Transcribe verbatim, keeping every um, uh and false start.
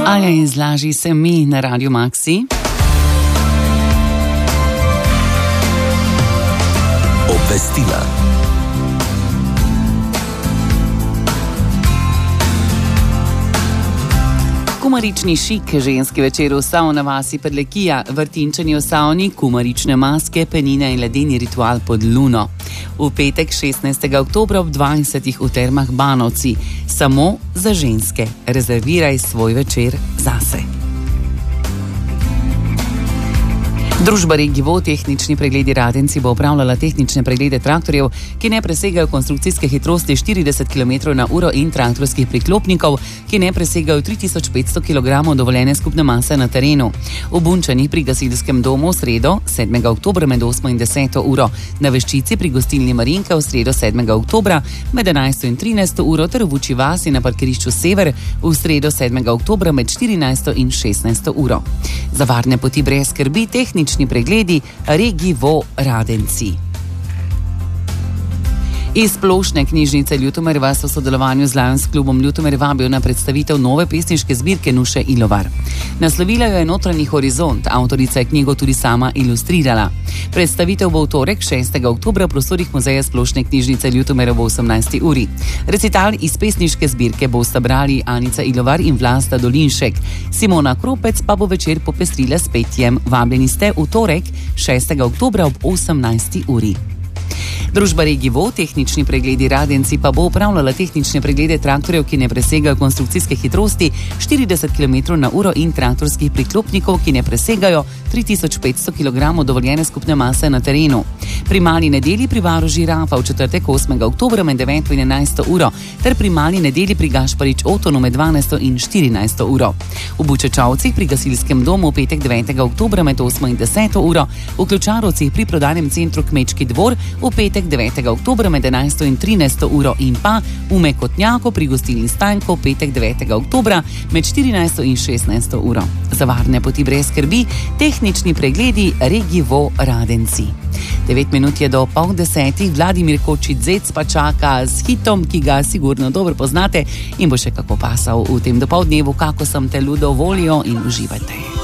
Aja izlaži se mi na Radio Maxi. Obvestila. Kumarični šik, ženski večer v savni vasi Prlekija, vrtinčenje v savni, kumarične maske, penine in ledeni ritual pod luno. V petek šestnajstega oktobra ob dvajsetih v termah Banovci. Samo za ženske. Rezerviraj svoj večer zase. Družba Regivo tehnični pregledi Radenci bo opravljala tehnične preglede traktorjev, ki ne presegajo konstrukcijske hitrosti štirideset kilometrov na uro in traktorskih priklopnikov, ki ne presegajo tri tisoč petsto kilogramov dovoljene skupne mase na terenu. V Bunčani pri gasilskem domu v sredo sedmega oktobra med osmo in deseto uro, na Veščici pri gostilni Marinka v sredo sedmega oktobra med enajsto in trinajsto uro ter v Vuči vasi na parkirišču Sever v sredo sedmega oktobra med štirinajsto in šestnajsto uro. Za varne poti brez skrbi tehnični pregledi Regivo Radenci. Iz splošne knjižnice Ljutomer vas v sodelovanju z Lions klubom Ljutomer vabijo na predstavitev nove pesniške zbirke Nuše Ilovar. Naslovila jo je Notranji horizont, avtorica je knjigo tudi sama ilustrirala. Predstavitev bo v torek šestega oktobra v prostorih muzeja splošne knjižnice Ljutomer ob osemnajsti uri. Recital iz pesniške zbirke bosta brali Anica Ilovar in Vlasta Dolinšek. Simona Kropec pa bo večer popestrila s petjem. Vabljeni ste v torek šestega oktobra ob osemnajsti uri. Družba Regivo tehnični pregledi Radenci pa bo upravljala tehnične preglede traktorjev, ki ne presegajo konstrukcijske hitrosti štirideset kilometrov na uro in traktorskih priklopnikov, ki ne presegajo tri tisoč petsto kilogramov dovoljene skupne mase na terenu. Pri Mali nedelji pri varu Žirafa v četrtek osmega oktobra med deveto in enajsto uro ter pri Mali nedelji pri Gašparič Otonu med dvanajsto in štirinajsto uro. V Bučečavcih pri gasilskem domu v petek devetega oktobra med osmo in deseto uro, v Ključarovcih pri prodajnem centru Kmečki dvor v petek devetega oktobra med enajsto in trinajsto uro in pa v Mekotnjaku pri gostilni Stanko v petek devetega oktobra med štirinajsto in šestnajsto uro. Za varne poti brez skrbi tehnični pregledi Regivo Radenci. Devet minut je do pol desetih, Vladimir Kočic-Zec pa čaka s hitom, ki ga sigurno dobro poznate in bo še kako pasal v tem dopoldnevu, kako sem te ludo volijo in uživajte.